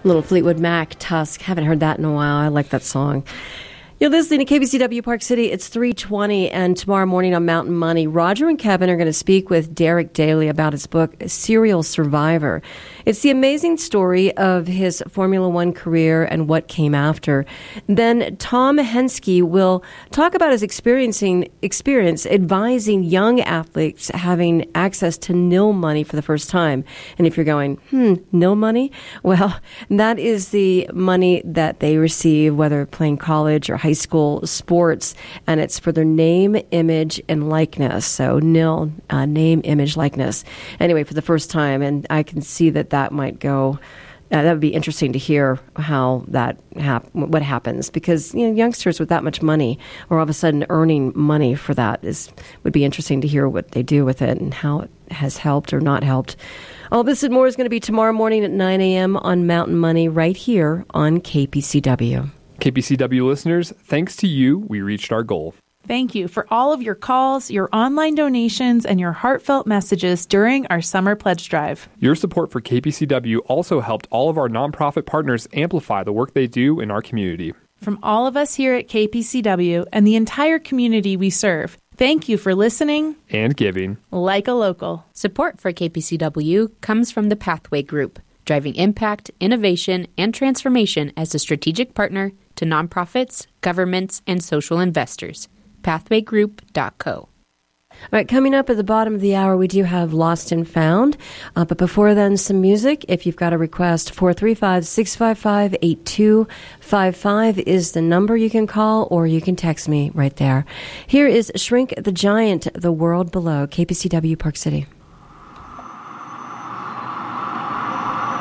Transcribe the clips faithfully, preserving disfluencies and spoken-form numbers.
Little Fleetwood Mac, Tusk. Haven't heard that in a while. I like that song. You're listening to K B C W Park City. It's three twenty, and tomorrow morning on Mountain Money, Roger and Kevin are going to speak with Derek Daly about his book, Serial Survivor. It's the amazing story of his Formula One career and what came after. Then Tom Henske will talk about his experiencing experience advising young athletes having access to nil money for the first time. And if you're going, hmm, nil money? Well, that is the money that they receive, whether playing college or high school sports, and it's for their name, image, and likeness. So nil, uh, name, image, likeness. Anyway, for the first time, and I can see that that might go. Uh, that would be interesting to hear how that hap- what happens, because you know youngsters with that much money, or all of a sudden earning money for that, is would be interesting to hear what they do with it and how it has helped or not helped. All this and more is going to be tomorrow morning at nine a.m. on Mountain Money, right here on K P C W. K P C W listeners, thanks to you, we reached our goal. Thank you for all of your calls, your online donations, and your heartfelt messages during our summer pledge drive. Your support for K P C W also helped all of our nonprofit partners amplify the work they do in our community. From all of us here at K P C W and the entire community we serve, thank you for listening and giving like a local. Support for K P C W comes from the Pathway Group, driving impact, innovation, and transformation as a strategic partner to nonprofits, governments, and social investors. pathway group dot co. All right, coming up at the bottom of the hour, we do have Lost and Found. Uh, but before then, some music. If you've got a request, four three five, six five five, eight two five five is the number you can call, or you can text me right there. Here is Shrink the Giant, The World Below, K P C W Park City.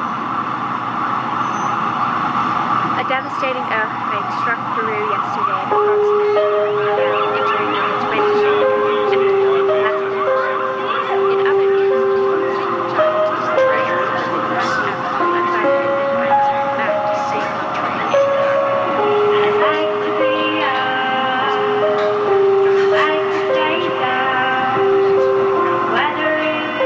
A devastating earthquake struck Peru yesterday,